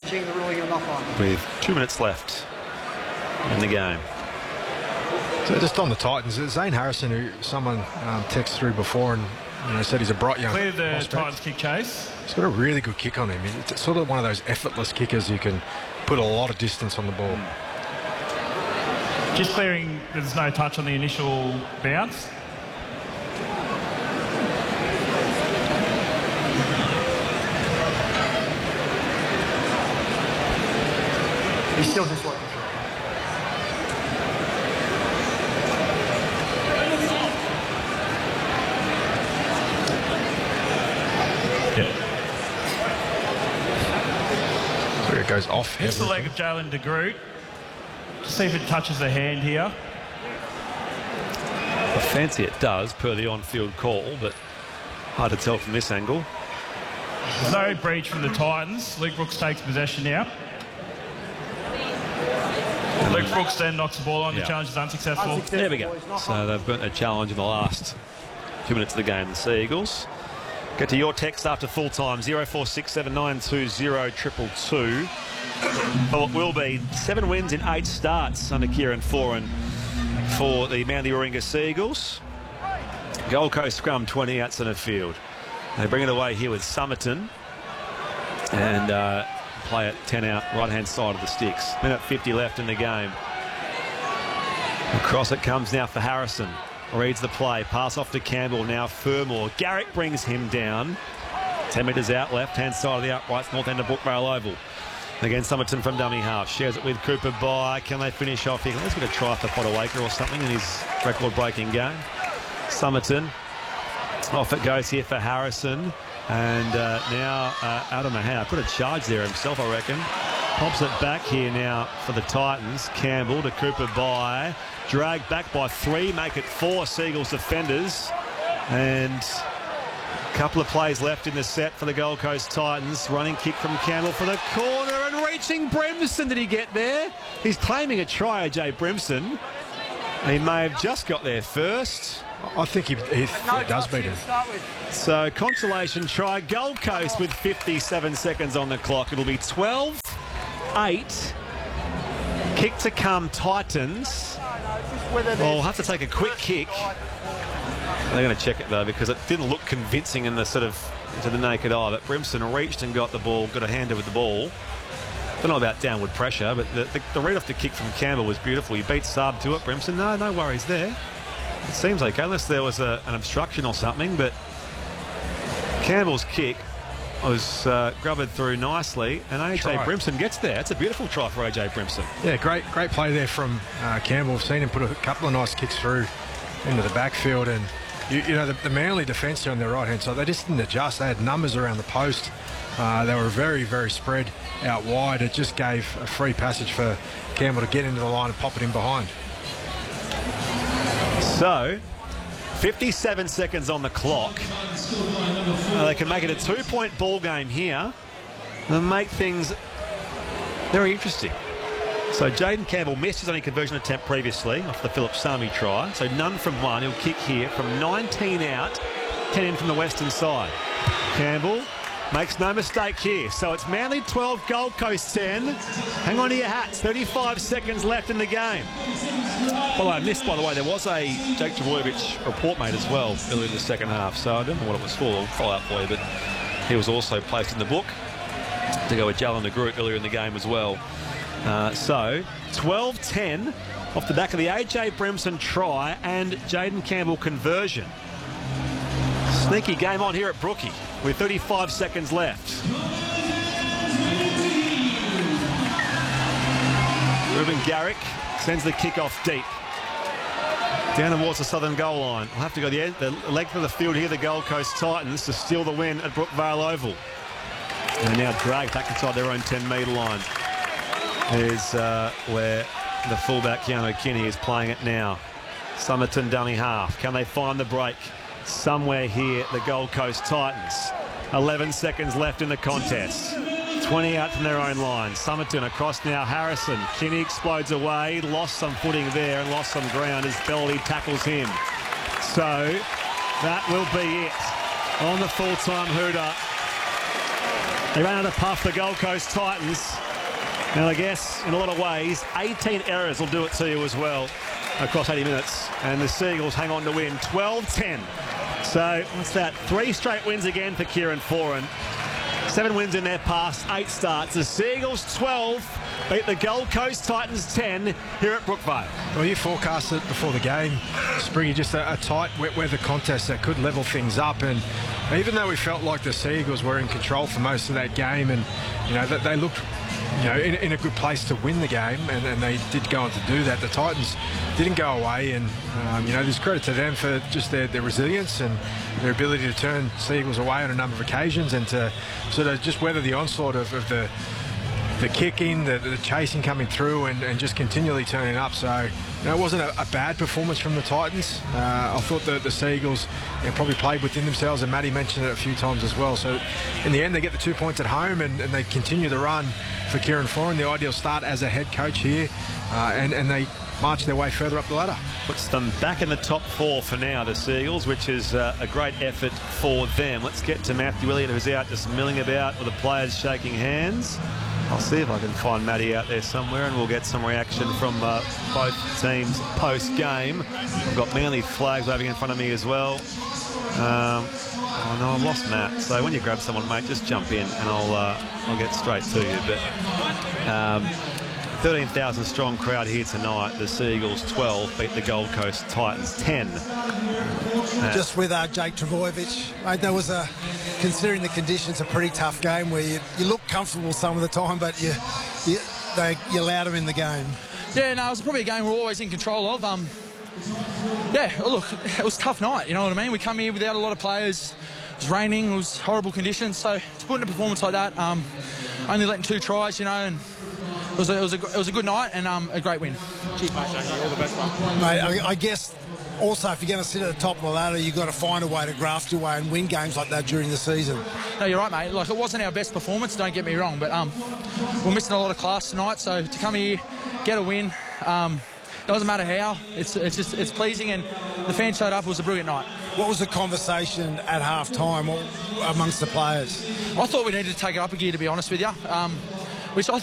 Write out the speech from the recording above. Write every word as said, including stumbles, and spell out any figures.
with two minutes left in the game. So just on the Titans, Zane Harrison, who someone um, texted through before and you know said he's a bright young Clear the prospect. Titans kick chase. He's got a really good kick on him. It's sort of one of those effortless kickers who can put a lot of distance on the ball. Just clearing, there's no touch on the initial bounce. He's still just working through. Yeah. So it goes off. Hits the leg of Jalen de Groot. See if it touches the hand here. I fancy it does, per the on-field call, but hard to tell from this angle. No breach from the Titans. Luke Brooks takes possession now. Luke Brooks then knocks the ball on. Yeah. The challenge is unsuccessful. There we go. So they've got a challenge in the last two minutes of the game, the Sea Eagles. Get to your text after full time, zero four six seven nine two zero two two two. Well, it will be seven wins in eight starts under Kieran Foran for the Manly Warringah Sea Eagles. Gold Coast scrum twenty out centre field. They bring it away here with Somerton and uh, play it ten out right-hand side of the sticks. Minute fifty left in the game. Across it comes now for Harrison. Reads the play. Pass off to Campbell. Now Fermor. Garrick brings him down. ten metres out, left-hand side of the uprights, north end of Brookvale Oval. Again, Somerton from dummy half. Shares it with Cooper by. Can they finish off here? Let's get a try for Potter-Waker or something in his record-breaking game. Somerton. Off it goes here for Harrison. And uh, now uh, Adam Mahau put a charge there himself, I reckon. Pops it back here now for the Titans. Campbell to Cooper by. Dragged back by three, make it four Seagulls defenders. And a couple of plays left in the set for the Gold Coast Titans. Running kick from Campbell for the corner and reaching Brimson. Did he get there? He's claiming a try, A J Brimson. He may have just got there first. I think he, he, he does beat him. So consolation try. Gold Coast with fifty-seven seconds on the clock. It'll be twelve eight. Kick to come Titans. Well, we'll have to take a quick kick. They're going to check it though because it didn't look convincing in the sort of to the naked eye. But Brimson reached and got the ball, got a hander with the ball. Don't know about downward pressure, but the, the, the read off the kick from Campbell was beautiful. He beat Saab to it. Brimson, no, no worries there. It seems okay, unless there was a, an obstruction or something. But Campbell's kick was uh, grubbered through nicely, and A J Try. Brimson gets there. It's a beautiful try for A J Brimson. Yeah, great great play there from uh, Campbell. We've seen him put a couple of nice kicks through into the backfield, and you, you know the, the Manly defence there on their right hand side, they just didn't adjust. They had numbers around the post. Uh, they were very very spread out wide. It just gave a free passage for Campbell to get into the line and pop it in behind. So fifty-seven seconds on the clock. Uh, they can make it a two-point ball game here and make things very interesting. So Jaden Campbell missed his only conversion attempt previously off the Philip Sami try. So none from one. He'll kick here from nineteen out, ten in from the western side. Campbell makes no mistake here. So it's Manly twelve, Gold Coast ten. Hang on to your hats. thirty-five seconds left in the game. By the way, I missed, by the way, there was a Jake Trbojevic report made as well earlier in the second half. So I don't know what it was for. I'll follow up for you. But he was also placed in the book to go with Jalen de Groot earlier in the game as well. Uh, so twelve ten off the back of the A J Brimson try and Jaden Campbell conversion. Sneaky game on here at Brookie with thirty-five seconds left. Ruben Garrick sends the kick off deep. Down towards the southern goal line. We'll have to go the, end, the length of the field here, the Gold Coast Titans, to steal the win at Brookvale Oval. And now dragged back inside their own ten metre line. Is uh, where the fullback Keanu Kinney is playing it now. Somerton dummy half. Can they find the break? Somewhere here, the Gold Coast Titans. eleven seconds left in the contest. twenty out from their own line. Somerton across now. Harrison. Kinney explodes away. Lost some footing there and lost some ground as Belty tackles him. So that will be it on the full-time hooter. They ran out of puff, the Gold Coast Titans. And I guess, in a lot of ways, eighteen errors will do it to you as well across eighty minutes. And the Seagulls hang on to win twelve ten. So, what's that? Three straight wins again for Kieran Foran. Seven wins in their past eight starts. The Seagulls twelve beat the Gold Coast Titans ten here at Brookvale. Well, you forecasted before the game, Springy, just a, a tight wet weather contest that could level things up. And even though we felt like the Seagulls were in control for most of that game, and you know that they looked, you know, in, in a good place to win the game, and, and they did go on to do that. The Titans didn't go away, and um, you know, there's credit to them for just their, their resilience and their ability to turn Seagulls away on a number of occasions, and to sort of just weather the onslaught of, of the the kicking, the, the chasing coming through, and, and just continually turning up. So, you know, it wasn't a, a bad performance from the Titans. Uh, I thought that the Seagulls, you know, probably played within themselves, and Matty mentioned it a few times as well. So, in the end, they get the two points at home, and, and they continue the run for Kieran Foran, the ideal start as a head coach here, uh, and, and they march their way further up the ladder. Puts them back in the top four for now, the Seagulls, which is uh, a great effort for them. Let's get to Matthew Elliott, who's out just milling about with the players shaking hands. I'll see if I can find Matty out there somewhere, and we'll get some reaction from uh, both teams post-game. I've got Manly flags waving in front of me as well. Um, oh no, I've lost Matt. So when you grab someone, mate, just jump in, and I'll uh, I'll get straight to you. But um, thirteen thousand strong crowd here tonight. The Seagulls twelve beat the Gold Coast Titans ten. Uh, Just with uh, Jake Trbojevic, mate, that was a, considering the conditions, a pretty tough game where you, you look comfortable some of the time, but you you, they, you allowed them in the game. Yeah, no, it was probably a game we're always in control of. Um, yeah, look, it was a tough night, you know what I mean? We come here without a lot of players. It was raining, it was horrible conditions, so to put in a performance like that, um, only letting two tries, you know, and it was a, it was a, it was a good night and um, a great win. Cheers, mate. All the best, mate. Mate, I, I guess also if you're going to sit at the top of the ladder, you've got to find a way to graft your way and win games like that during the season. No, you're right, mate. Like, it wasn't our best performance, don't get me wrong, but um, we're missing a lot of class tonight, so to come here, get a win, um, doesn't matter how, it's it's just it's pleasing, and the fans showed up. It was a brilliant night. What was the conversation at half-time amongst the players? I thought we needed to take it up a gear, to be honest with you, um, which I